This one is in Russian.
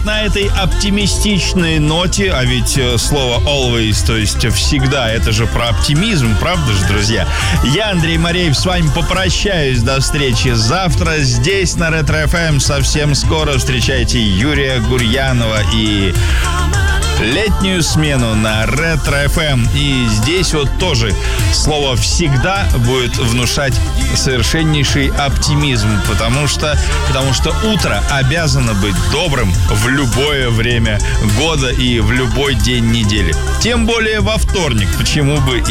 вот на этой оптимистичной ноте, а ведь слово always, то есть всегда, это же про оптимизм, правда же, друзья? Я, Андрей Мореев, с вами попрощаюсь. До встречи завтра здесь, на Ретро-ФМ. Совсем скоро встречайте Юрия Гурьянова и летнюю смену на Ретро-ФМ. И здесь вот тоже слово «всегда» будет внушать совершеннейший оптимизм, потому что утро обязано быть добрым в любое время года и в любой день недели. Тем более во вторник, почему бы и